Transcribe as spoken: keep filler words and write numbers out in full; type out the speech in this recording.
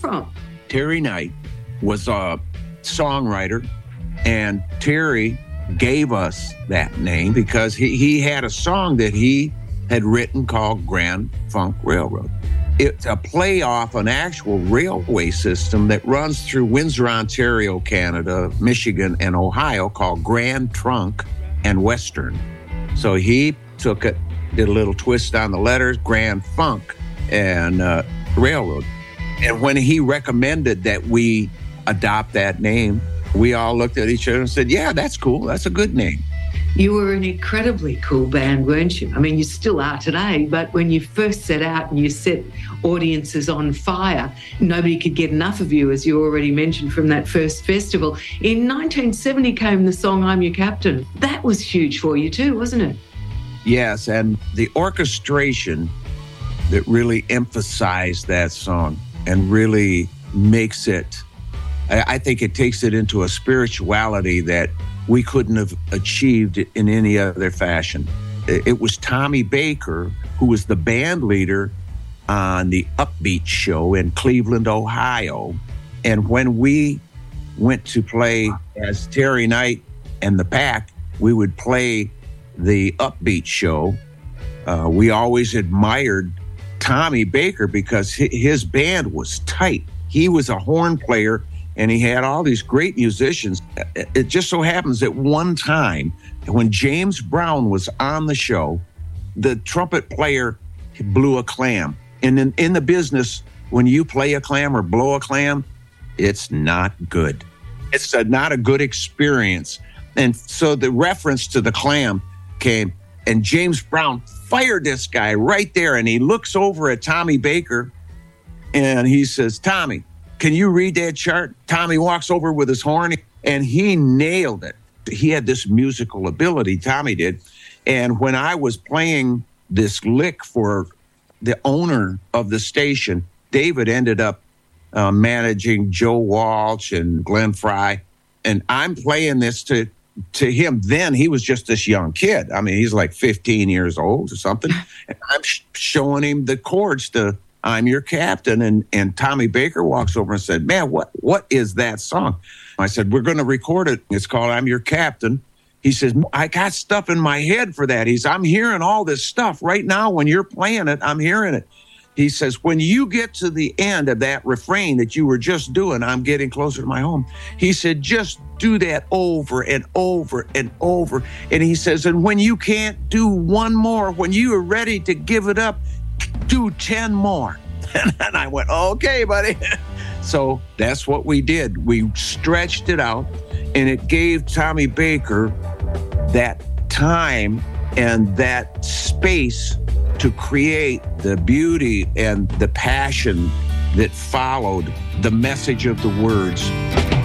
from? Terry Knight was a songwriter, and Terry gave us that name because he, he had a song that he had written called Grand Funk Railroad. It's a play off an actual railway system that runs through Windsor, Ontario, Canada, Michigan, and Ohio called Grand Trunk and Western. So he took it, did a little twist on the letters, Grand Funk and uh, Railroad. And when he recommended that we adopt that name, we all looked at each other and said, yeah, that's cool. That's a good name. You were an incredibly cool band, weren't you? I mean, you still are today, but when you first set out and you set audiences on fire, nobody could get enough of you, as you already mentioned, from that first festival. In nineteen seventy came the song I'm Your Captain. That was huge for you too, wasn't it? Yes, and the orchestration that really emphasized that song and really makes it, I think it takes it into a spirituality that we couldn't have achieved it in any other fashion. It was Tommy Baker, who was the band leader on the Upbeat show in Cleveland, Ohio. And when we went to play as Terry Knight and the Pack, we would play the Upbeat show. Uh, we always admired Tommy Baker because his band was tight. He was a horn player, and he had all these great musicians. It just so happens that one time when James Brown was on the show, the trumpet player blew a clam. And in, in the business, when you play a clam or blow a clam, it's not good. It's a, not a good experience. And so the reference to the clam came, and James Brown fired this guy right there. And he looks over at Tommy Baker and he says, Tommy, can you read that chart? Tommy walks over with his horn and he nailed it. He had this musical ability, Tommy did. And when I was playing this lick for the owner of the station, David ended up uh, managing Joe Walsh and Glenn Fry. And I'm playing this to, to him. Then he was just this young kid. I mean, he's like fifteen years old or something. And I'm sh- showing him the chords to I'm Your Captain. And, and Tommy Baker walks over and said, man, what, what is that song? I said, we're going to record it. It's called I'm Your Captain. He says, I got stuff in my head for that. He's, I'm hearing all this stuff right now. When you're playing it, I'm hearing it. He says, when you get to the end of that refrain that you were just doing, I'm getting closer to my home. He said, just do that over and over and over. And he says, and when you can't do one more, when you are ready to give it up, do ten more. And I went, okay, buddy. So that's what we did. We stretched it out, and it gave Tommy Baker that time and that space to create the beauty and the passion that followed the message of the words.